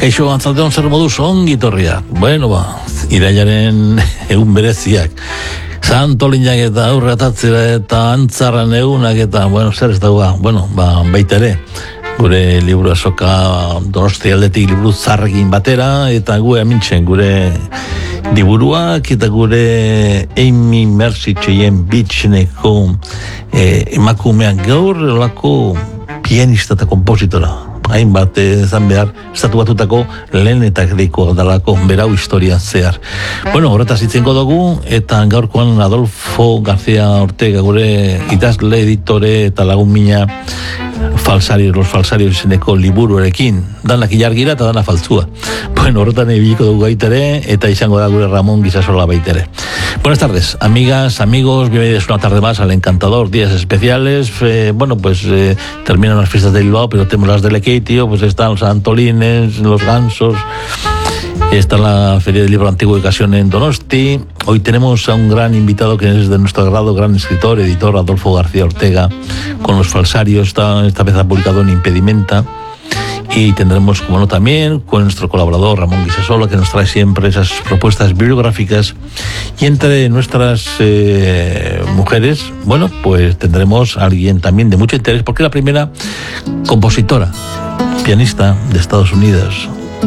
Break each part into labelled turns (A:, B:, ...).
A: Kaixo gantzaldeon zer moduz ongi torria. Bueno, irailaren egun bereziak. Santolinak eta aurratatzera eta antzarran egunak eta, zer ez dagoa, baita ere. Gure liburu azoka Donosti aldetik liburu zarrekin batera, eta gu amintzen gure liburuak eta gure Amy Mercy Cheyenne Beachneko emakumean gaur olako pianista eta kompositora. Hainbat ezan behar, estatu batutako lehen eta griko dalako berau historia zehar. Horretaz itzenko dugu, eta gaurkoan Adolfo García Ortega gure idazle, editore eta lagun mina Los Falsarios izeneko liburuarekin. Danak ilargira eta dana faltzua. Horretan ebiliko dugu gaitere, eta izango da gure Ramón Guisasola baitere. Buenas tardes, amigas, amigos, bienvenidos una tarde más al encantador Días Especiales. Terminan las fiestas de Bilbao, pero tenemos las de Lekeitio, están los Antolines, los Gansos, está la Feria del Libro Antiguo de Ocasión en Donosti. Hoy tenemos a un gran invitado que es de nuestro agrado, gran escritor, editor, Adolfo García Ortega, con Los Falsarios, esta vez ha publicado en Impedimenta. Y tendremos, como no, también con nuestro colaborador Ramón Guisasola, que nos trae siempre esas propuestas bibliográficas. Y entre nuestras mujeres, tendremos a alguien también de mucho interés, porque es la primera compositora, pianista de Estados Unidos.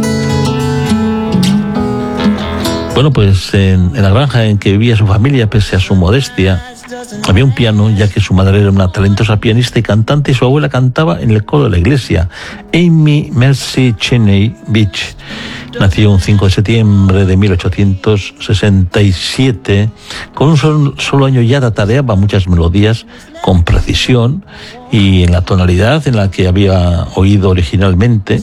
A: En la granja en que vivía su familia, pese a su modestia, había un piano, ya que su madre era una talentosa pianista y cantante, y su abuela cantaba en el coro de la iglesia. Amy Mercy Cheyenne Beach nació un 5 de septiembre de 1867. Con un solo año ya tatareaba muchas melodías con precisión y en la tonalidad en la que había oído originalmente.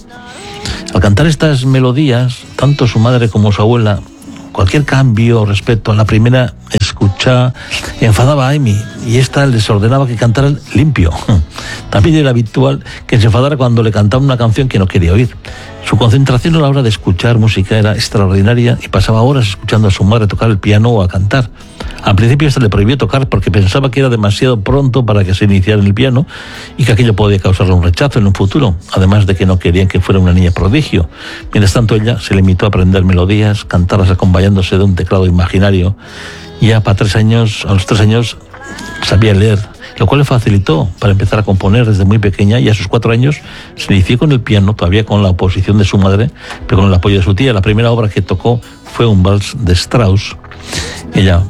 A: Al cantar estas melodías, tanto su madre como su abuela, cualquier cambio respecto a la primera escucha enfadaba a Amy, y esta les ordenaba que cantaran limpio. También era habitual que se enfadara cuando le cantaba una canción que no quería oír. Su concentración a la hora de escuchar música era extraordinaria y pasaba horas escuchando a su madre tocar el piano o a cantar. Al principio esta le prohibió tocar porque pensaba que era demasiado pronto para que se iniciara en el piano y que aquello podía causarle un rechazo en un futuro, además de que no querían que fuera una niña prodigio. Mientras tanto ella se limitó a aprender melodías, cantarlas acompañándose de un teclado imaginario. Ya a los 3 años sabía leer, lo cual le facilitó para empezar a componer desde muy pequeña, y a sus 4 años se inició con el piano, todavía con la oposición de su madre, pero con el apoyo de su tía. La primera obra que tocó fue un vals de Strauss. Ella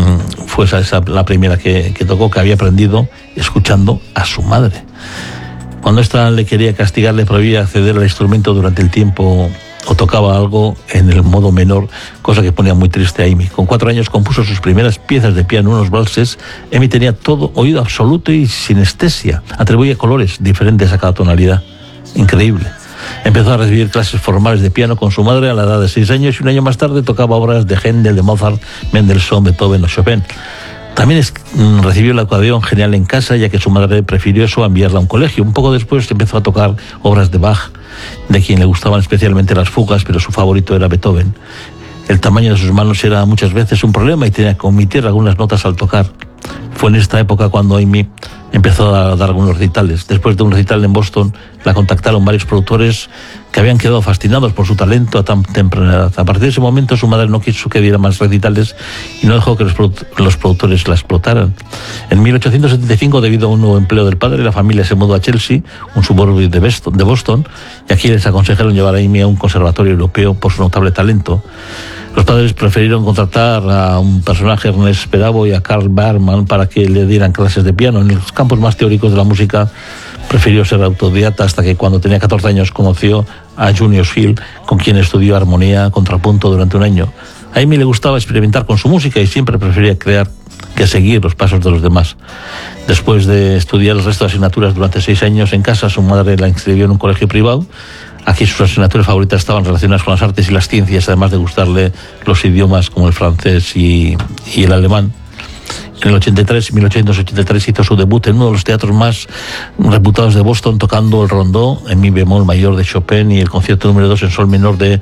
A: fue la primera que tocó, que había aprendido escuchando a su madre. Cuando ésta le quería castigar, le prohibía acceder al instrumento durante el tiempo o tocaba algo en el modo menor, cosa que ponía muy triste a Amy. Con 4 años compuso sus primeras piezas de piano, unos valses. Amy tenía todo oído absoluto y sinestesia. Atribuía colores diferentes a cada tonalidad. Increíble. Empezó a recibir clases formales de piano con su madre a la edad de 6 años, y un año más tarde tocaba obras de Händel, de Mozart, Mendelssohn, Beethoven o Chopin. También recibió la educación genial en casa, ya que su madre prefirió eso a enviarla a un colegio. Un poco después empezó a tocar obras de Bach, de quien le gustaban especialmente las fugas, pero su favorito era Beethoven. El tamaño de sus manos era muchas veces un problema y tenía que omitir algunas notas al tocar. Fue en esta época cuando Amy empezó a dar algunos recitales. Después de un recital en Boston, la contactaron varios productores que habían quedado fascinados por su talento a tan temprana edad. A partir de ese momento, su madre no quiso que diera más recitales y no dejó que los productores la explotaran. En 1875, debido a un nuevo empleo del padre, la familia se mudó a Chelsea, un suburbio de Boston, y aquí les aconsejaron llevar a Amy a un conservatorio europeo por su notable talento. Los padres prefirieron contratar a un personaje, Ernest Perabo, y a Karl Bergman para que le dieran clases de piano. En los campos más teóricos de la música prefirió ser autodidacta, hasta que cuando tenía 14 años conoció a Junius Hill, con quien estudió armonía, contrapunto durante un año. A Amy le gustaba experimentar con su música y siempre prefería crear que seguir los pasos de los demás. Después de estudiar el resto de asignaturas durante 6 años en casa, su madre la inscribió en un colegio privado. Aquí sus asignaturas favoritas estaban relacionadas con las artes y las ciencias, además de gustarle los idiomas como el francés y el alemán. En el 1883 hizo su debut en uno de los teatros más reputados de Boston, tocando el rondó en mi bemol mayor de Chopin y el concierto número 2 en sol menor de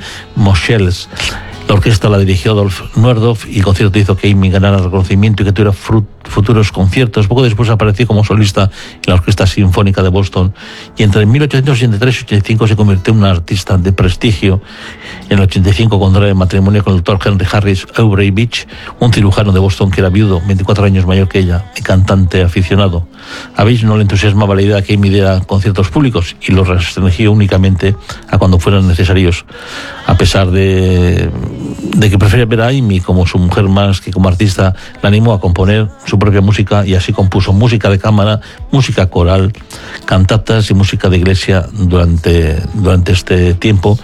A: Moscheles. La orquesta la dirigió Adolf Nuerdorf, y el concierto hizo que Amy ganara reconocimiento y que tuviera futuros conciertos. Poco después apareció como solista en la Orquesta Sinfónica de Boston y entre 1883 y 85 se convirtió en una artista de prestigio. En el 85 contrae matrimonio con el doctor Henry Harris Eureybich, un cirujano de Boston que era viudo, 24 años mayor que ella, y cantante aficionado. A Beach no le entusiasmaba la idea de que Amy diera conciertos públicos y los restringió únicamente a cuando fueran necesarios, a pesar de que prefería ver a Amy como su mujer más que como artista. La animó a componer su propia música y así compuso música de cámara, música coral, cantatas y música de iglesia durante este tiempo.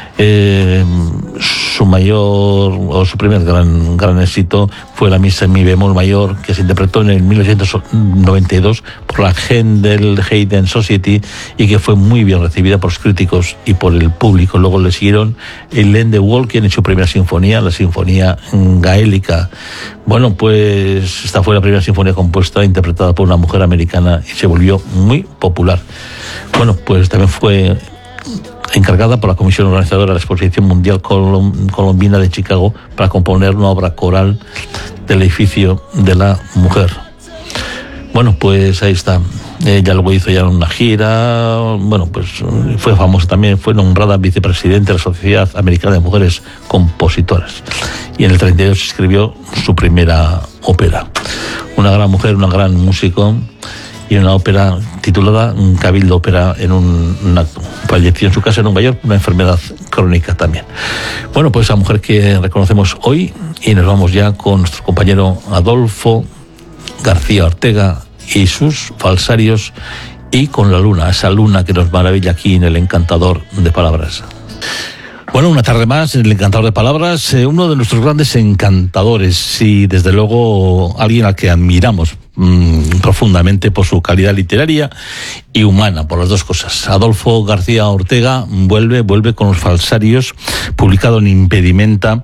A: Su mayor o su primer gran éxito fue la misa en mi bemol mayor, que se interpretó en el 1992 por la Handel Haydn Society y que fue muy bien recibida por los críticos y por el público. Luego le siguieron el End the Walking en su primera sinfonía, la sinfonía gaélica. Bueno, pues esta fue la primera sinfonía compuesta interpretada por una mujer americana y se volvió muy popular. Bueno, pues también fue encargada por la comisión organizadora de la Exposición Mundial Colombina de Chicago para componer una obra coral del edificio de la mujer. Bueno, pues ahí está. Ella luego hizo ya una gira, bueno, pues fue famosa también, fue nombrada vicepresidente de la Sociedad Americana de Mujeres Compositoras. Y en el 32 escribió su primera ópera. Una gran mujer, una gran músico, y una ópera titulada Cabildo Ópera en un acto. Falleció en su casa en Nueva York, una enfermedad crónica también. Bueno, pues esa mujer que reconocemos hoy, y nos vamos ya con nuestro compañero Adolfo García Ortega y sus falsarios, y con la luna, esa luna que nos maravilla aquí en el Encantador de Palabras. Bueno, una tarde más en el Encantador de Palabras, uno de nuestros grandes encantadores y desde luego alguien al que admiramos profundamente por su calidad literaria y humana, por las dos cosas. Adolfo García Ortega vuelve con los falsarios, publicado en Impedimenta.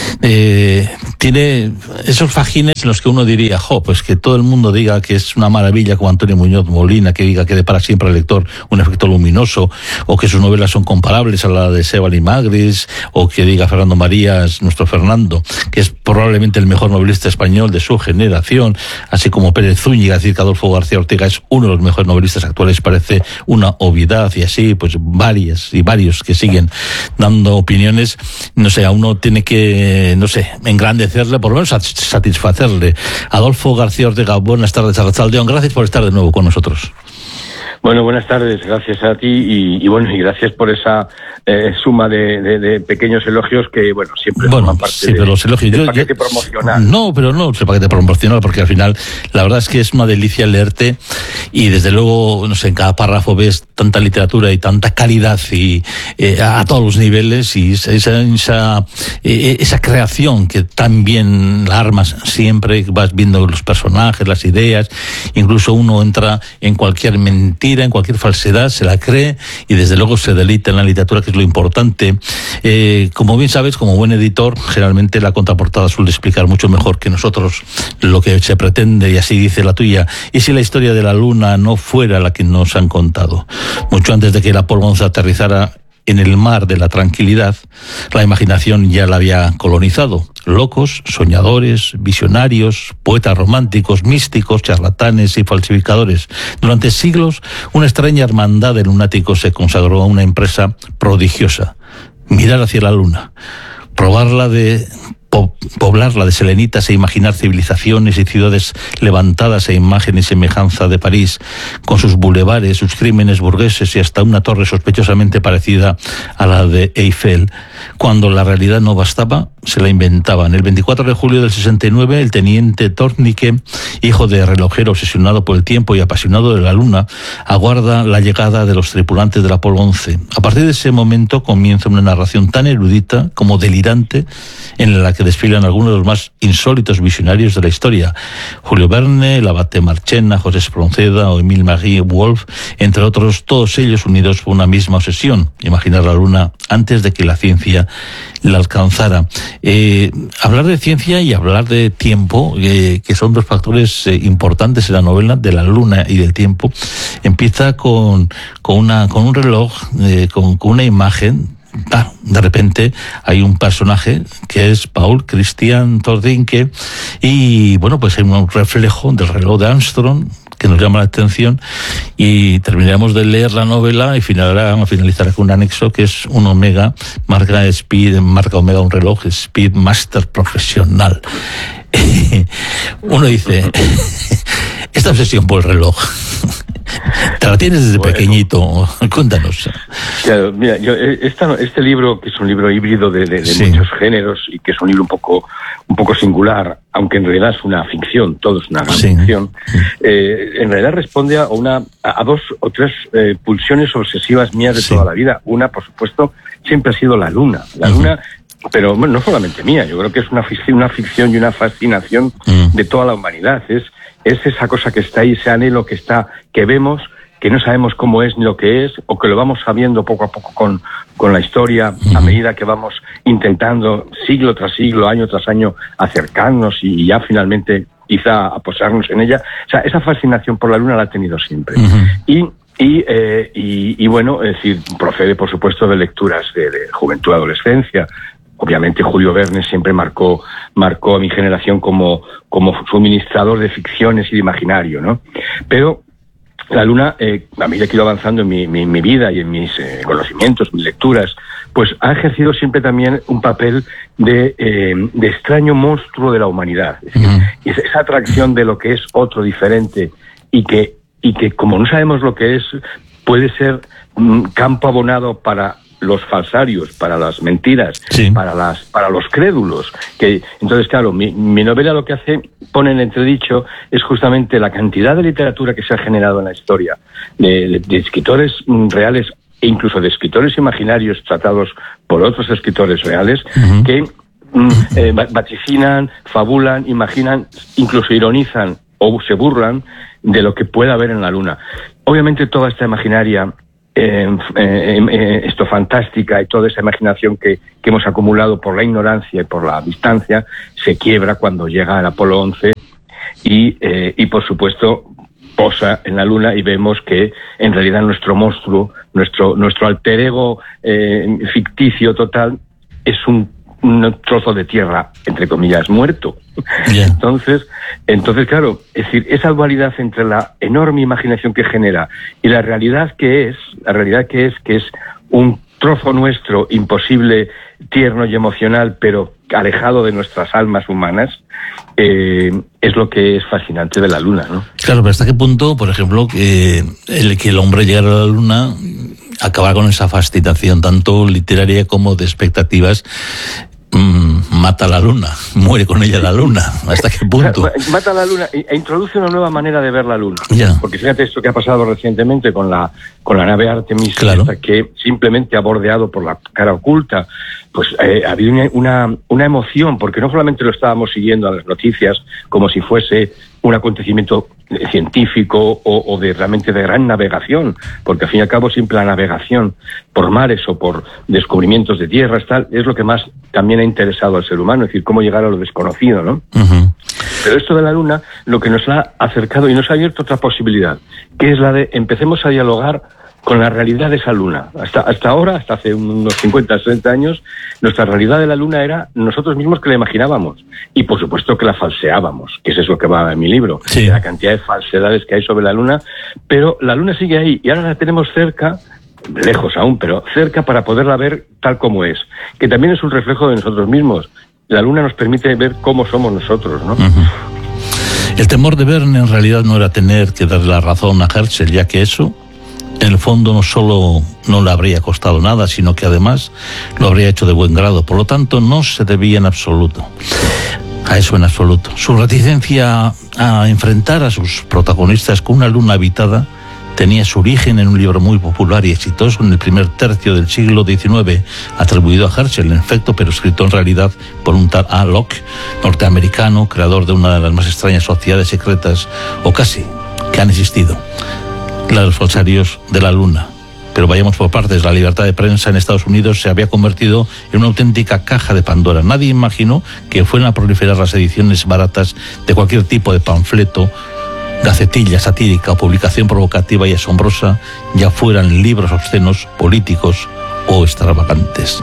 A: Tiene esos fajines en los que uno diría, pues que todo el mundo diga que es una maravilla, como Antonio Muñoz Molina, que diga que depara siempre al lector un efecto luminoso, o que sus novelas son comparables a la de Sebald y Magris, o que diga Fernando Marías, nuestro Fernando, que es probablemente el mejor novelista español de su generación, así como Pérez Zúñiga. Decir que Adolfo García Ortega es uno de los mejores novelistas actuales parece una obviedad, y así pues varios que siguen dando opiniones. No sé, a uno tiene que, engrandecerle, por lo menos satisfacerle. Adolfo García Ortega, buenas tardes, Arratsaldeon, gracias por estar de nuevo con nosotros.
B: Bueno, buenas tardes, gracias a ti y gracias por esa suma de pequeños elogios que, siempre forman parte del paquete promocional.
A: No, pero no es el paquete promocional, porque al final la verdad es que es una delicia leerte y desde luego, en cada párrafo ves tanta literatura y tanta calidad y a todos los niveles, y esa creación que tan bien la armas siempre, vas viendo los personajes, las ideas, incluso uno entra en cualquier mentira, en cualquier falsedad, se la cree y desde luego se deleita en la literatura, que es lo importante. Como bien sabes, como buen editor, generalmente la contraportada suele explicar mucho mejor que nosotros lo que se pretende, y así dice la tuya. ¿Y si la historia de la luna no fuera la que nos han contado? Mucho antes de que la Apolo 11 aterrizara en el mar de la tranquilidad, la imaginación ya la había colonizado. Locos, soñadores, visionarios, poetas románticos, místicos, charlatanes y falsificadores. Durante siglos, una extraña hermandad de lunáticos se consagró a una empresa prodigiosa: mirar hacia la luna, poblarla de selenitas e imaginar civilizaciones y ciudades levantadas a imagen y semejanza de París, con sus bulevares, sus crímenes burgueses y hasta una torre sospechosamente parecida a la de Eiffel. Cuando la realidad no bastaba, se la inventaban. El 24 de julio del 69, el teniente Tornique, hijo de relojero obsesionado por el tiempo y apasionado de la luna, aguarda la llegada de los tripulantes del Apolo 11. A partir de ese momento comienza una narración tan erudita como delirante, en la que desfilan algunos de los más insólitos visionarios de la historia: Julio Verne, el abate Marchena, José Espronceda o Émile Marie Wolf, entre otros, todos ellos unidos por una misma obsesión: imaginar la luna antes de que la ciencia la alcanzara. Hablar de ciencia y hablar de tiempo, que son dos factores importantes en la novela, de la luna y del tiempo, empieza con un reloj, con una imagen. de repente hay un personaje que es Paul Christian Tordinke, y bueno, pues hay un reflejo del reloj de Armstrong que nos llama la atención, y terminaremos de leer la novela y finalizará con un anexo que es un Omega, marca Omega, un reloj Speedmaster profesional. Uno dice, esta obsesión por el reloj, ¿te la tienes desde pequeñito? Cuéntanos.
B: Claro, mira, este libro, que es un libro híbrido de muchos géneros, y que es un libro un poco singular, aunque en realidad es una ficción, todo es una gran ficción, en realidad responde a dos o tres pulsiones obsesivas mías de toda la vida. Una, por supuesto, siempre ha sido la luna. La luna, pero bueno, no solamente mía, yo creo que es una ficción y una fascinación de toda la humanidad. Es esa cosa que está ahí, ese anhelo que vemos, que no sabemos cómo es ni lo que es, o que lo vamos sabiendo poco a poco con la historia, a medida que vamos intentando siglo tras siglo, año tras año, acercarnos y ya finalmente quizá aposarnos en ella. O sea, esa fascinación por la luna la ha tenido siempre. Y bueno, es decir, procede por supuesto de lecturas de juventud, adolescencia. Obviamente Julio Verne siempre marcó a mi generación como suministrador de ficciones y de imaginario, ¿no? Pero la luna, a medida que he ido avanzando en mi vida y en mis conocimientos, mis lecturas, pues ha ejercido siempre también un papel de extraño monstruo de la humanidad. Es decir, esa atracción de lo que es otro, diferente, y que como no sabemos lo que es, puede ser campo abonado para los falsarios, para las mentiras, para los crédulos. Entonces, claro, mi novela lo que pone en entredicho es justamente la cantidad de literatura que se ha generado en la historia, de escritores reales e incluso de escritores imaginarios tratados por otros escritores reales, que vaticinan, fabulan, imaginan, incluso ironizan o se burlan de lo que pueda haber en la luna. Obviamente toda esta imaginaria, esto fantástica, y toda esa imaginación que hemos acumulado por la ignorancia y por la distancia, se quiebra cuando llega el Apolo 11 y por supuesto posa en la luna, y vemos que en realidad nuestro monstruo, nuestro alter ego ficticio total, es un trozo de tierra, entre comillas, muerto. Entonces, claro, es decir, esa dualidad entre la enorme imaginación que genera y la realidad que es un trozo nuestro, imposible, tierno y emocional, pero alejado de nuestras almas humanas, es lo que es fascinante de la luna, ¿no?
A: Claro, pero ¿hasta qué punto, por ejemplo, que el hombre llegara a la luna acaba con esa fascinación tanto literaria como de expectativas? Mata la luna, muere con ella la luna. ¿Hasta qué punto?
B: Mata la luna e introduce una nueva manera de ver la luna. Porque fíjate esto que ha pasado recientemente con la nave Artemis, que simplemente ha bordeado por la cara oculta. Pues ha habido una emoción, porque no solamente lo estábamos siguiendo a las noticias como si fuese un acontecimiento científico o realmente de gran navegación, porque al fin y al cabo siempre la navegación por mares o por descubrimientos de tierras es lo que más también ha interesado al ser humano, es decir, cómo llegar a lo desconocido, ¿no? Pero esto de la luna lo que nos ha acercado y nos ha abierto otra posibilidad, que es la de empecemos a dialogar con la realidad de esa luna. Hasta ahora, hasta hace unos 50, 60 años, nuestra realidad de la luna era nosotros mismos que la imaginábamos. Y por supuesto que la falseábamos, que es eso que va en mi libro. La cantidad de falsedades que hay sobre la luna. Pero la luna sigue ahí y ahora la tenemos cerca, lejos aún, pero cerca para poderla ver tal como es. Que también es un reflejo de nosotros mismos. La luna nos permite ver cómo somos nosotros, ¿no?
A: El temor de Verne en realidad no era tener que darle la razón a Herschel, ya que eso, en el fondo, no solo no le habría costado nada, sino que además lo habría hecho de buen grado. Por lo tanto, no se debía en absoluto a eso, en absoluto. Su reticencia a enfrentar a sus protagonistas con una luna habitada tenía su origen en un libro muy popular y exitoso en el primer tercio del siglo XIX, atribuido a Herschel, en efecto, pero escrito en realidad por un tal A. Locke, norteamericano, creador de una de las más extrañas sociedades secretas, o casi, que han existido, la de los falsarios de la luna. Pero vayamos por partes. La libertad de prensa en Estados Unidos se había convertido en una auténtica caja de Pandora. Nadie imaginó que fueran a proliferar las ediciones baratas de cualquier tipo de panfleto, gacetilla satírica o publicación provocativa y asombrosa, ya fueran libros obscenos, políticos o extravagantes.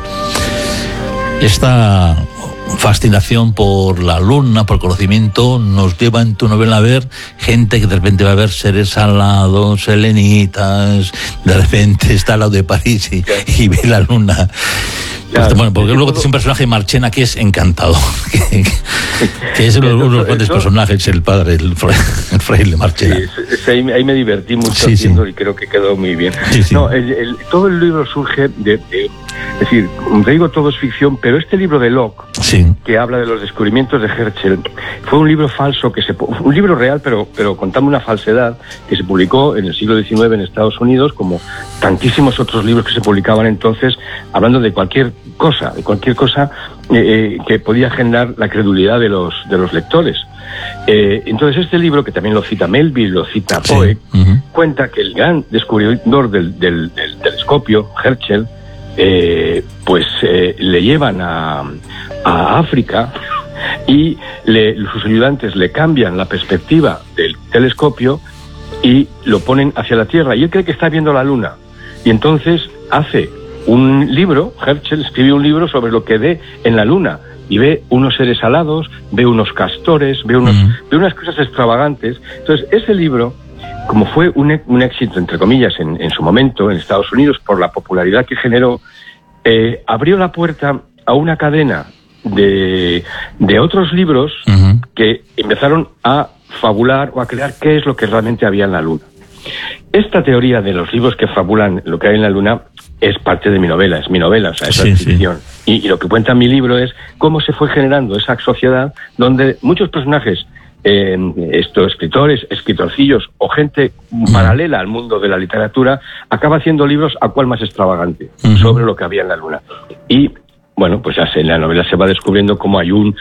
A: Esta fascinación por la luna, por el conocimiento, nos lleva en tu novela a ver gente que de repente va a ver seres alados, selenitas, de repente está al lado de París y ve la luna. Claro, bueno, porque luego tienes un personaje, Marchena, que es encantador, que es uno de los grandes personajes, el padre, el fraile Marchena.
B: Sí, ahí me divertí mucho haciendo y creo que quedó muy bien. No, todo el libro surge es decir, te digo, todo es ficción, pero este libro de Locke, que habla de los descubrimientos de Herschel, fue un libro falso, un libro real, pero contando una falsedad, que se publicó en el siglo XIX en Estados Unidos, como tantísimos otros libros que se publicaban entonces, hablando de cualquier cosa que podía generar la credulidad de los lectores. Entonces este libro, que también lo cita Melville, lo cita Poe, cuenta que el gran descubridor del telescopio, Herschel, le llevan a África y sus ayudantes le cambian la perspectiva del telescopio y lo ponen hacia la Tierra, y él cree que está viendo la Luna, y entonces hace un libro. Herschel escribió un libro sobre lo que ve en la Luna, y ve unos seres alados, ve unos castores, ve unas cosas extravagantes. Entonces ese libro, como fue un éxito, entre comillas, en su momento en Estados Unidos, por la popularidad que generó, abrió la puerta a una cadena de otros libros que empezaron a fabular o a crear qué es lo que realmente había en la Luna. Esta teoría de los libros que fabulan lo que hay en la Luna es parte de mi novela, o sea, es ficción. Y lo que cuenta mi libro es cómo se fue generando esa sociedad donde muchos personajes, escritores, escritorcillos o gente paralela al mundo de la literatura, acaba haciendo libros a cual más extravagante sobre lo que había en la Luna. Y bueno, pues en la novela se va descubriendo cómo hay un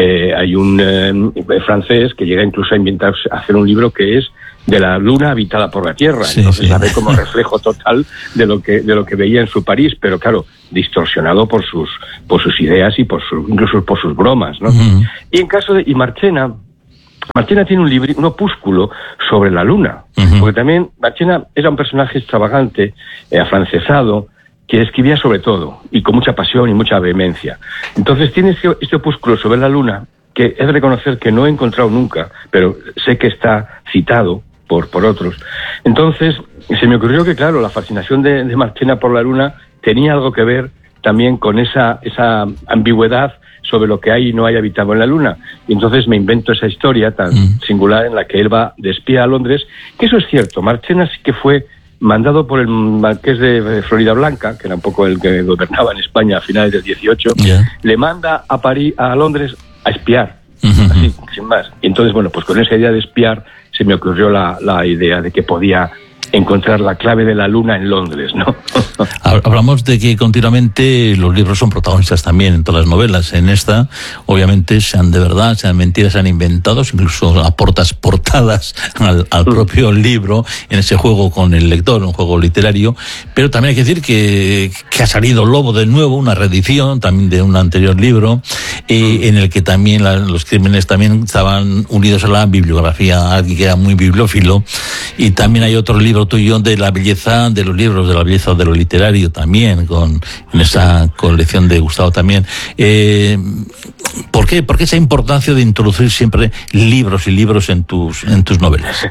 B: francés que llega incluso a hacer un libro que es de la Luna habitada por la Tierra. Entonces la ve como reflejo total de lo que veía en su París, pero claro, distorsionado por sus ideas y incluso por sus bromas, ¿no? Y en caso de Marchena tiene un opúsculo sobre la Luna, porque también Marchena era un personaje extravagante, afrancesado, que escribía sobre todo, y con mucha pasión y mucha vehemencia. Entonces tiene este opúsculo sobre la Luna, que es de reconocer que no he encontrado nunca, pero sé que está citado por otros. Entonces se me ocurrió que, claro, la fascinación de Marchena por la Luna tenía algo que ver también con esa ambigüedad sobre lo que hay y no hay habitado en la Luna. Y entonces me invento esa historia tan singular en la que él va de espía a Londres, que eso es cierto. Marchena sí que fue mandado por el marqués de Floridablanca, que era un poco el que gobernaba en España a finales del 18, le manda a Londres a espiar, así, sin más. Y entonces, bueno, pues con esa idea de espiar se me ocurrió la idea de que podía encontrar la clave de la Luna en Londres, ¿no?
A: Hablamos de que continuamente los libros son protagonistas también en todas las novelas. En esta, obviamente, sean de verdad, sean mentiras, sean inventados, incluso aportas portadas al propio libro en ese juego con el lector, un juego literario. Pero también hay que decir que ha salido Lobo de nuevo, una reedición también de un anterior libro, en el que también los crímenes también estaban unidos a la bibliografía, alguien que era muy bibliófilo. Y también hay otro libro tuyo de la belleza de los libros, de la belleza de lo literario también, en esa colección de Gustavo también. ¿Por qué esa importancia de introducir siempre libros y libros en tus novelas?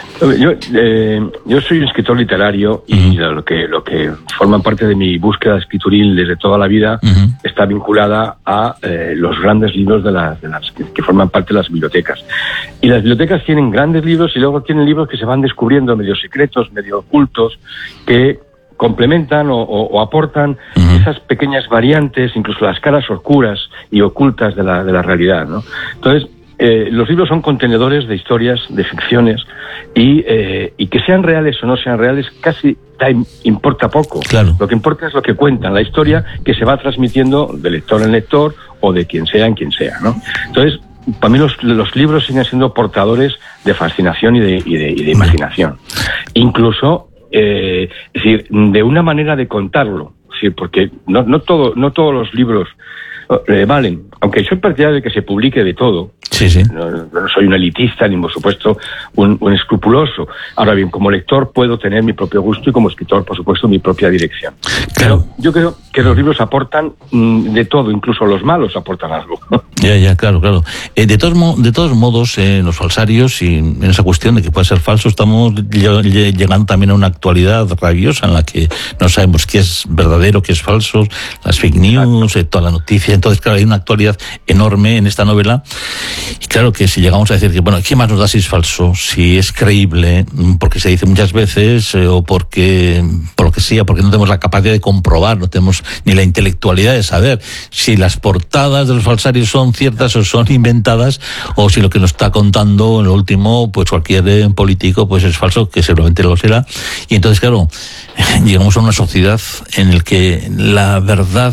A: Yo
B: soy un escritor literario y lo que forma parte de mi búsqueda escrituril desde toda la vida está vinculada a los grandes libros de las que forman parte de las bibliotecas. Y las bibliotecas tienen grandes libros y luego tienen libros que se van descubriendo medio secretos, medio ocultos, que complementan o aportan esas pequeñas variantes, incluso las caras oscuras y ocultas de la realidad, ¿no? Entonces, los libros son contenedores de historias, de ficciones, y que sean reales o no sean reales casi importa poco.
A: Claro.
B: Lo que importa es lo que cuentan, la historia que se va transmitiendo de lector en lector o de quien sea en quien sea, ¿no? Entonces, para mí los libros siguen siendo portadores de fascinación y de imaginación. Incluso, es decir, de una manera de contarlo. O decir, porque no todos los libros valen, aunque soy partidario de que se publique de todo.
A: Sí, sí.
B: No soy un elitista ni por supuesto un escrupuloso. Ahora bien, como lector puedo tener mi propio gusto y como escritor por supuesto mi propia dirección.
A: Claro.
B: Pero yo creo que los libros aportan de todo, incluso los malos aportan algo.
A: Claro. De todos modos, los falsarios y en esa cuestión de que puede ser falso, estamos llegando también a una actualidad rabiosa en la que no sabemos qué es verdadero, qué es falso, las fake news, toda la noticia. Entonces, claro, hay una actualidad enorme en esta novela. Y claro que si llegamos a decir que, bueno, ¿qué más nos da si es falso? Si es creíble, porque se dice muchas veces, o porque, por lo que sea, porque no tenemos la capacidad de comprobar, no tenemos ni la intelectualidad de saber si las portadas de los falsarios son ciertas o son inventadas, o si lo que nos está contando en lo último, pues cualquier político, pues es falso, que seguramente lo será. Y entonces, claro, llegamos a una sociedad en la que la verdad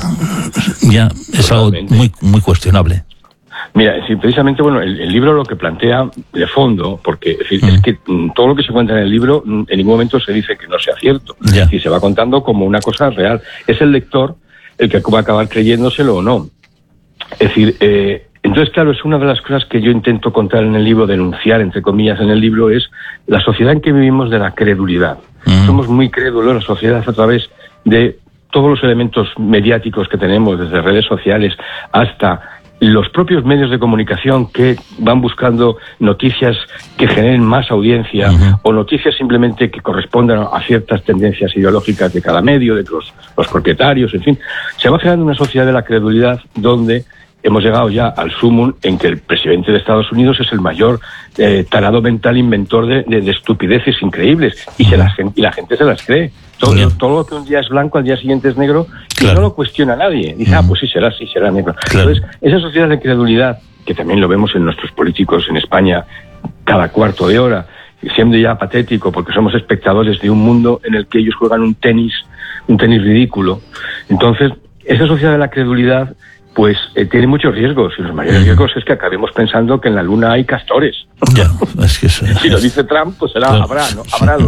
A: ya es algo muy, muy cuestionable.
B: Mira, sí, precisamente, bueno, el libro lo que plantea de fondo, porque es que todo lo que se cuenta en el libro en ningún momento se dice que no sea cierto, y se va contando como una cosa real. Es el lector el que va a acabar creyéndoselo o no. Es decir, entonces, claro, es una de las cosas que yo intento contar en el libro, denunciar, entre comillas, en el libro, es la sociedad en que vivimos de la credulidad. Somos muy crédulos, la sociedad, a través de todos los elementos mediáticos que tenemos, desde redes sociales hasta los propios medios de comunicación que van buscando noticias que generen más audiencia o noticias simplemente que correspondan a ciertas tendencias ideológicas de cada medio, de los propietarios, en fin. Se va generando una sociedad de la credulidad donde hemos llegado ya al sumum en que el presidente de Estados Unidos es el mayor tarado mental inventor de estupideces increíbles y la gente se las cree. Todo lo que un día es blanco, al día siguiente es negro, y no lo cuestiona nadie. Dice, pues sí será negro. Claro. Entonces, esa sociedad de credulidad, que también lo vemos en nuestros políticos en España cada cuarto de hora, siendo ya patético, porque somos espectadores de un mundo en el que ellos juegan un tenis ridículo. Entonces, esa sociedad de la credulidad pues tiene muchos riesgos, y los mayores riesgos es que acabemos pensando que en la Luna hay castores.
A: Es que
B: si lo dice Trump, pues habrá, ¿no?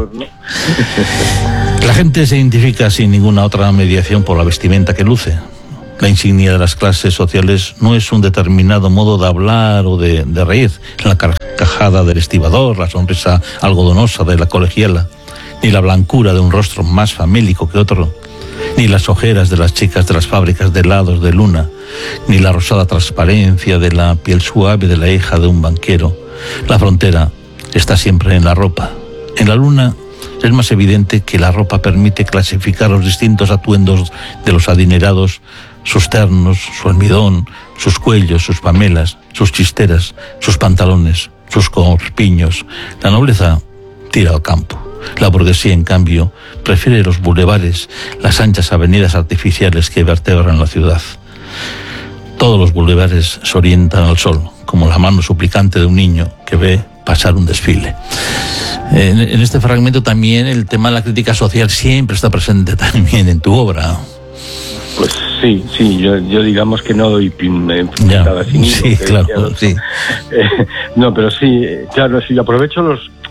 A: La gente se identifica sin ninguna otra mediación por la vestimenta que luce. La insignia de las clases sociales no es un determinado modo de hablar o de reír, la carcajada del estibador, la sonrisa algodonosa de la colegiala, ni la blancura de un rostro más famélico que otro, ni las ojeras de las chicas de las fábricas de helados de Luna, ni la rosada transparencia de la piel suave de la hija de un banquero. La frontera está siempre en la ropa. En la Luna es más evidente que la ropa permite clasificar los distintos atuendos de los adinerados, sus ternos, su almidón, sus cuellos, sus pamelas, sus chisteras, sus pantalones, sus corpiños. La nobleza tira al campo. La burguesía, en cambio, prefiere los bulevares, las anchas avenidas artificiales que vertebran la ciudad. Todos los bulevares se orientan al sol, como la mano suplicante de un niño que ve pasar un desfile. En este fragmento también el tema de la crítica social siempre está presente también en tu obra.
B: Pues sí, yo digamos que no doy pintada sin hilo.
A: Sí, claro, sí.
B: No, pero sí, claro, sí, aprovecho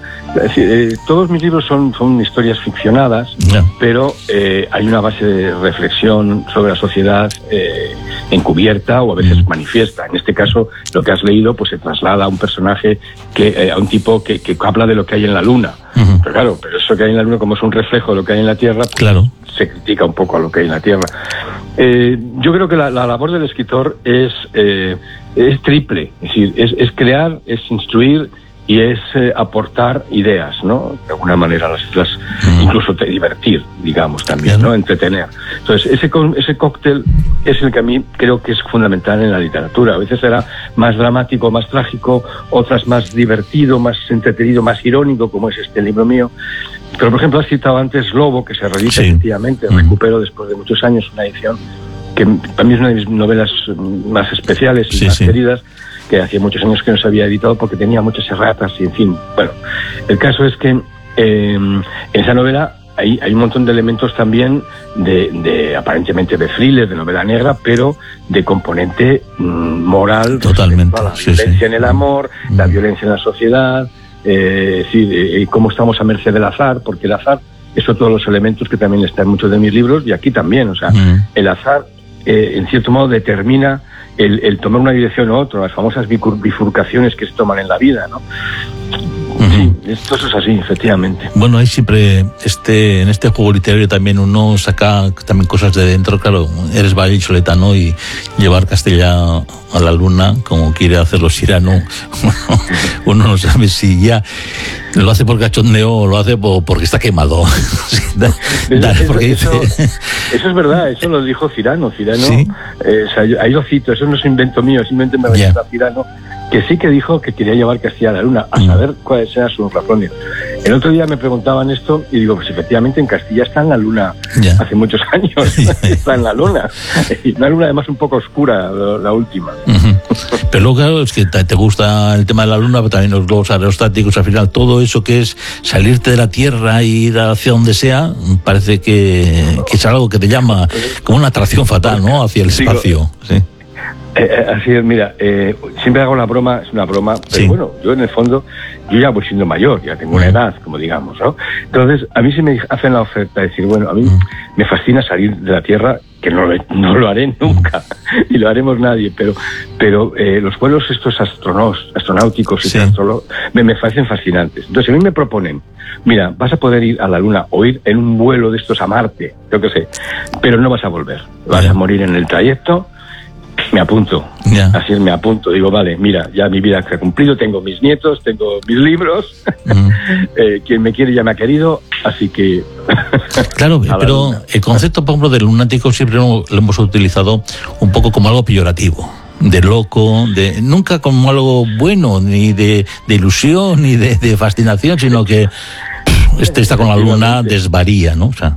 B: todos mis libros son historias ficcionadas, pero hay una base de reflexión sobre la sociedad encubierta o a veces manifiesta. En este caso, lo que has leído pues se traslada a un personaje a un tipo que habla de lo que hay en la Luna. Pero eso que hay en la Luna, como es un reflejo de lo que hay en la Tierra, pues, se critica un poco a lo que hay en la Tierra. Yo creo que la labor del escritor es triple, es decir, es crear, es instruir y es aportar ideas, ¿no? De alguna manera, incluso divertir, digamos, también, ¿no? Entretener. Entonces, ese cóctel es el que a mí creo que es fundamental en la literatura. A veces será más dramático, más trágico, otras más divertido, más entretenido, más irónico, como es este libro mío. Pero, por ejemplo, has citado antes Lobo, que se reedita efectivamente. Recupero después de muchos años una edición que para mí es una de mis novelas más especiales y más queridas, que hacía muchos años que no se había editado porque tenía muchas erratas y en fin. Bueno, el caso es que en esa novela hay un montón de elementos también de aparentemente de thriller, de novela negra, pero de componente moral.
A: Totalmente.
B: La violencia en el amor, la violencia en la sociedad, cómo estamos a merced del azar, porque el azar eso todos los elementos que también están en muchos de mis libros y aquí también, o sea, el azar en cierto modo determina el tomar una dirección u otra, las famosas bifurcaciones que se toman en la vida, ¿no? Sí, esto es así, efectivamente.
A: Bueno, hay siempre en este juego literario también uno saca también cosas de dentro, claro, eres vallisoletano y llevar Castilla a la luna, como quiere hacerlo Cyrano, uno no sabe si ya lo hace por cachondeo o lo hace porque está quemado.
B: Eso es verdad, eso lo dijo Cyrano. ¿Sí? Ahí lo cito, eso no es invento mío, simplemente me recuerda a Cyrano, que sí que dijo que quería llevar Castilla a la luna, a saber cuáles eran sus razones. El otro día me preguntaban esto y digo, pues efectivamente en Castilla está en la luna hace muchos años, está en la luna. Y una luna además un poco oscura, la última.
A: Pero luego, claro, es que te gusta el tema de la luna, pero también los globos aerostáticos, al final todo eso que es salirte de la Tierra e ir hacia donde sea, parece que es algo que te llama como una atracción fatal, ¿no? Hacia el espacio. Sí.
B: Así es, mira, siempre hago la broma, es una broma, pero bueno, yo en el fondo, yo ya voy siendo mayor, ya tengo una edad, como digamos, ¿no? Entonces, a mí se me hacen la oferta de decir, bueno, a mí me fascina salir de la Tierra, que no lo haré nunca, y lo haremos nadie, pero los vuelos estos astronáuticos y me parecen fascinantes. Entonces, a mí me proponen, mira, vas a poder ir a la Luna o ir en un vuelo de estos a Marte, yo qué sé, pero no vas a volver, vas a morir en el trayecto. Me apunto, así es, me apunto, digo, vale, mira, ya mi vida se ha cumplido, tengo mis nietos, tengo mis libros, quien me quiere ya me ha querido, así que...
A: Claro, pero el concepto, por ejemplo, del lunático siempre lo hemos utilizado un poco como algo peyorativo, de loco, nunca como algo bueno, ni de ilusión, ni de fascinación, sino que está con la luna desvaría, ¿no? O sea...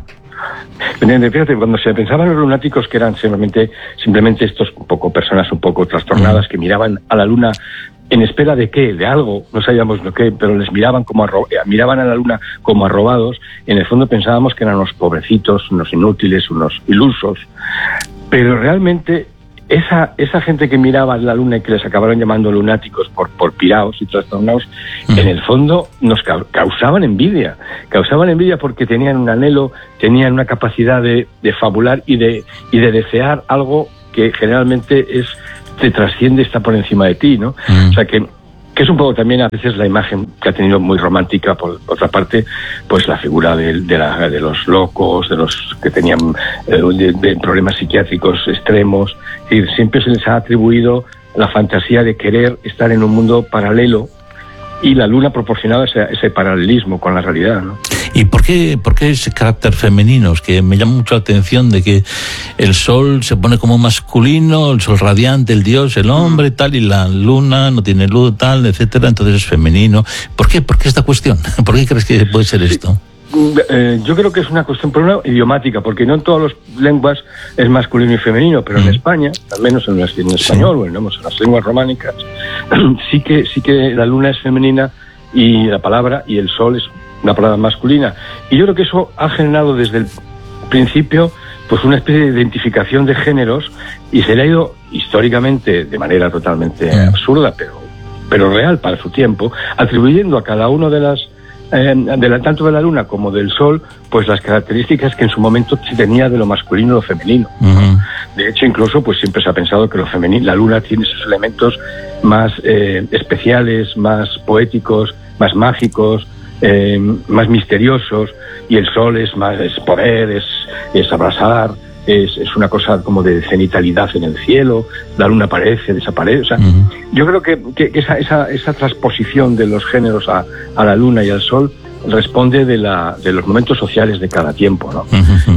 B: Fíjate, cuando se pensaban los lunáticos que eran simplemente estos personas un poco trastornadas que miraban a la luna en espera de qué, de algo, no sabíamos lo que, pero les miraban miraban a la luna como arrobados, en el fondo pensábamos que eran unos pobrecitos, unos inútiles, unos ilusos, pero realmente esa gente que miraba a la luna y que les acabaron llamando lunáticos por piraos y trastornados, en el fondo nos causaban envidia porque tenían un anhelo, tenían una capacidad de fabular y de desear algo que generalmente te trasciende, está por encima de ti, ¿no? O sea que es un poco también a veces la imagen que ha tenido muy romántica, por otra parte, pues la figura de los locos, de los que tenían de problemas psiquiátricos extremos. Es decir, siempre se les ha atribuido la fantasía de querer estar en un mundo paralelo y la luna proporcionaba ese paralelismo con la realidad, ¿no?
A: ¿Y por qué ese carácter femenino? Es que me llama mucho la atención de que el sol se pone como masculino, el sol radiante, el dios, el hombre, tal, y la luna no tiene luz, tal, etcétera, entonces es femenino. ¿Por qué esta cuestión? ¿Por qué crees que puede ser esto?
B: Yo creo que es una cuestión, por una idiomática, porque no en todas las lenguas es masculino y femenino, pero en España, al menos en español, bueno, en las lenguas románicas, sí que la luna es femenina y la palabra, y el sol es una palabra masculina. Y yo creo que eso ha generado desde el principio pues una especie de identificación de géneros, y se le ha ido históricamente, de manera totalmente absurda, pero real para su tiempo, atribuyendo a cada uno de tanto de la luna como del sol, pues las características que en su momento se tenía de lo masculino y lo femenino. De hecho, incluso pues siempre se ha pensado que lo femenino, la luna tiene esos elementos más especiales, más poéticos, más mágicos, más misteriosos, y el sol es poder, es abrazar, es una cosa como de cenitalidad en el cielo, la luna aparece, desaparece, o sea, yo creo que esa transposición de los géneros a la luna y al sol responde de los momentos sociales de cada tiempo, ¿no?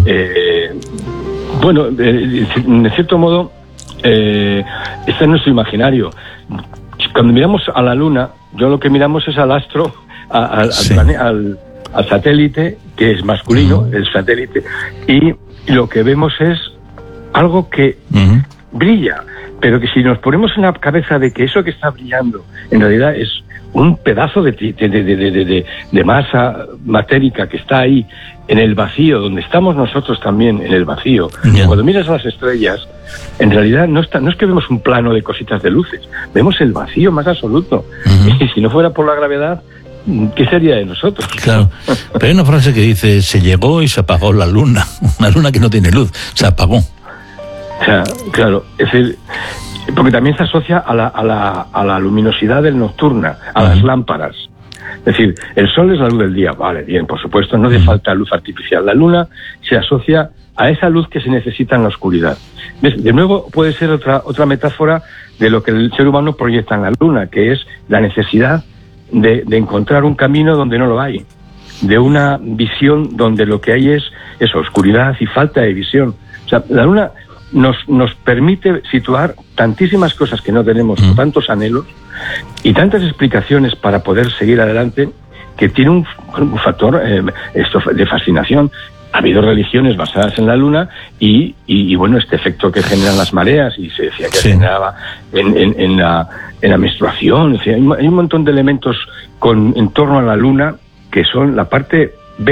B: Bueno, de cierto modo, este es nuestro imaginario. Cuando miramos a la luna, lo que miramos es al astro, al satélite, que es masculino, el satélite, y lo que vemos es algo que brilla, pero que si nos ponemos en la cabeza de que eso que está brillando en realidad es un pedazo de masa matérica que está ahí en el vacío, donde estamos nosotros también en el vacío. Cuando miras a las estrellas, en realidad no es que vemos un plano de cositas de luces, vemos el vacío más absoluto. Y si no fuera por la gravedad, ¿qué sería de nosotros?
A: Claro, pero hay una frase que dice, se llegó y se apagó la luna, una luna que no tiene luz, se apagó.
B: O sea, claro, es decir, porque también se asocia a la luminosidad del nocturna, a las lámparas. Es decir, el sol es la luz del día, vale, bien, por supuesto, no hace falta luz artificial. La luna se asocia a esa luz que se necesita en la oscuridad. De nuevo, puede ser otra metáfora de lo que el ser humano proyecta en la luna, que es la necesidad de encontrar un camino donde no lo hay, de una visión donde lo que hay es eso, oscuridad y falta de visión. O sea, la luna nos permite situar tantísimas cosas que no tenemos, tantos anhelos y tantas explicaciones para poder seguir adelante, que tiene un factor de fascinación. Ha habido religiones basadas en la luna y bueno, este efecto que generan las mareas, y se decía que generaba en la menstruación. O sea, hay un montón de elementos en torno a la luna que son la parte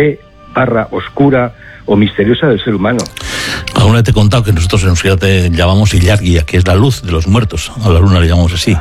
B: B/oscura o misteriosa del ser humano.
A: Alguna vez te he contado que nosotros en Euskera te llamamos Illargia, que es la luz de los muertos. A la luna le llamamos así.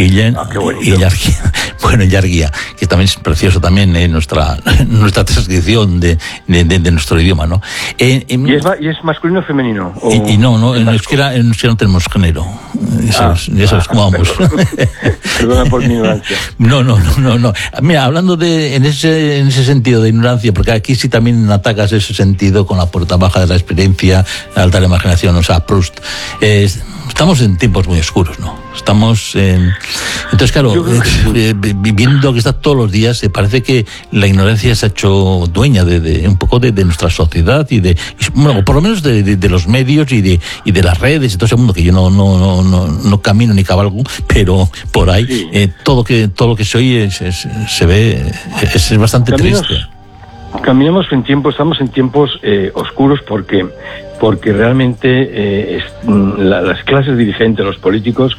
A: Illargia. Bueno, Illargia, que también es precioso también en nuestra transcripción de nuestro idioma, ¿no?
B: ¿Y es masculino o femenino?
A: No, en Euskera no tenemos género. Ya sabes cómo vamos.
B: Perdona por mi ignorancia.
A: No. Mira, hablando en ese sentido de ignorancia, porque aquí sí también atacas ese sentido con la puerta baja de la experiencia, la alta imaginación, o sea, Proust. Estamos en tiempos muy oscuros, ¿no? Entonces, claro, viviendo que está todos los días, parece que la ignorancia se ha hecho dueña de un poco de nuestra sociedad y bueno, por lo menos de los medios y de las redes y todo ese mundo, que yo no camino ni cabalgo, pero por ahí todo lo que se oye se ve es bastante triste.
B: Estamos en tiempos oscuros porque realmente las clases dirigentes, los políticos,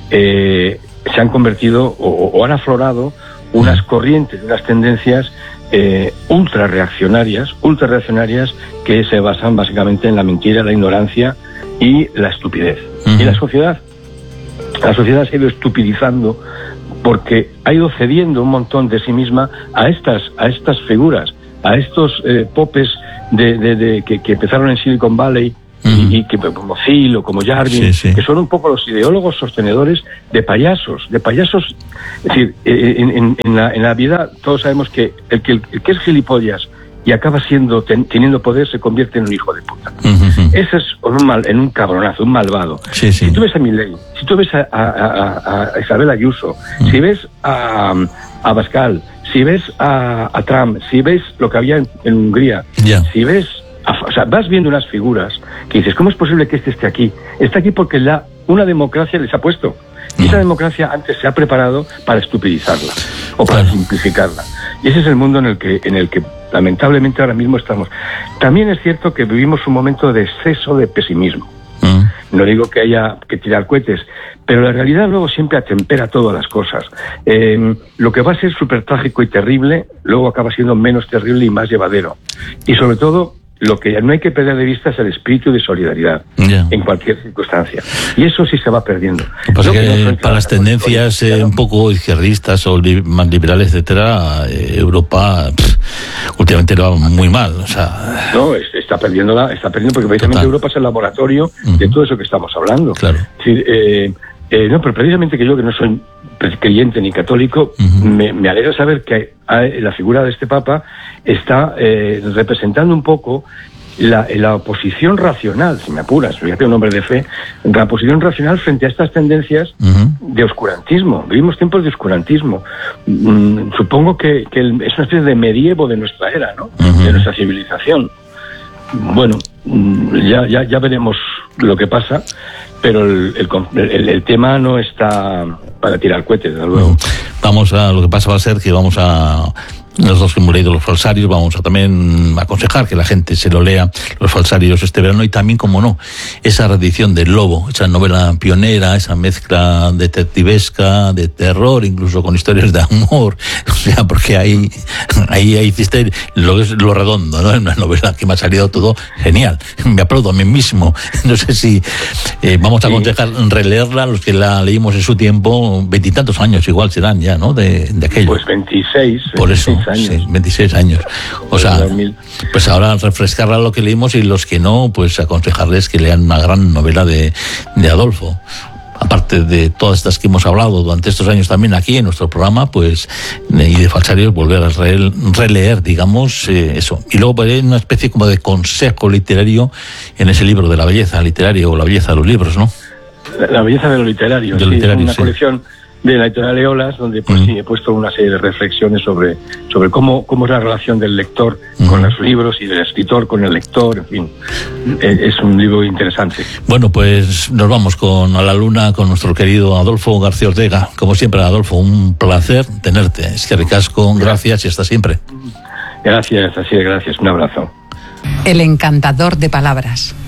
B: se han convertido o han aflorado unas corrientes, unas tendencias ultra reaccionarias que se basan básicamente en la mentira, la ignorancia y la estupidez. Y la sociedad se ha ido estupidizando porque ha ido cediendo un montón de sí misma a estas figuras, a estos popes que empezaron en Silicon Valley y que como Thiel o como Jarvin, que son un poco los ideólogos sostenedores de payasos. Es decir, en la vida todos sabemos que el que es gilipollas y acaba teniendo poder se convierte en un hijo de puta. Ese es un cabronazo, un malvado. Si tú ves a Milei, si tú ves a Isabel Ayuso, si ves a Abascal, si ves a Trump, si ves lo que había en Hungría, si ves, o sea, vas viendo unas figuras que dices, ¿cómo es posible que esté aquí? Está aquí porque una democracia les ha puesto. Y esa democracia antes se ha preparado para estupidizarla o para simplificarla. Y ese es el mundo en el que lamentablemente ahora mismo estamos. También es cierto que vivimos un momento de exceso de pesimismo. No digo que haya que tirar cohetes, pero la realidad luego siempre atempera todas las cosas. Lo que va a ser súper trágico y terrible, luego acaba siendo menos terrible y más llevadero. Y sobre todo, lo que no hay que perder de vista es el espíritu de solidaridad en cualquier circunstancia. Y eso sí se va perdiendo.
A: Lo que pasa es que para las tendencias un poco izquierdistas o más liberales, etcétera, Europa últimamente lo va muy mal. O sea...
B: No, está perdiendo porque precisamente Europa es el laboratorio de todo eso que estamos hablando.
A: Claro.
B: Es decir, no, pero precisamente que yo, que no soy creyente ni católico, me alegra saber que la figura de este Papa está representando un poco la oposición racional, si me apuras, fíjate, un hombre de fe, la oposición racional frente a estas tendencias de oscurantismo. Vivimos tiempos de oscurantismo. Supongo que es una especie de medievo de nuestra era, ¿no? De nuestra civilización. Bueno, ya veremos lo que pasa, pero el tema no está para tirar cohetes, desde luego.
A: Lo que pasa va a ser que vamos a Nosotros que hemos leído Los Falsarios vamos a también aconsejar que la gente se lo lea, Los Falsarios, este verano, y también, como no, esa reedición del Lobo, esa novela pionera, esa mezcla detectivesca, de terror, incluso con historias de amor, o sea, porque ahí hiciste lo redondo, ¿no? Es una novela que me ha salido todo genial, me aplaudo a mí mismo. No sé si vamos a aconsejar releerla, los que la leímos en su tiempo, 20 y tantos años igual serán ya, ¿no? De aquello.
B: Pues 26.
A: Por eso. Años. Sí, 26 años. O sea, pues ahora refrescarla lo que leímos, y los que no, pues aconsejarles que lean una gran novela de Adolfo. Aparte de todas estas que hemos hablado durante estos años también aquí en nuestro programa, pues, y de Falsarios, volver a releer, digamos, eso. Y luego pues, una especie como de consejo literario en ese libro de la belleza literaria, o la belleza de los libros, ¿no?
B: La belleza de lo literario,
A: sí,
B: es una colección de la editorial Eolas, donde pues sí he puesto una serie de reflexiones sobre cómo es la relación del lector con los libros y del escritor con el lector, en fin. Es un libro interesante.
A: Bueno, pues nos vamos A la Luna con nuestro querido Adolfo García Ortega. Como siempre, Adolfo, un placer tenerte. Es que ricasco, gracias y hasta siempre.
B: Gracias, así de gracias. Un abrazo.
C: El encantador de palabras.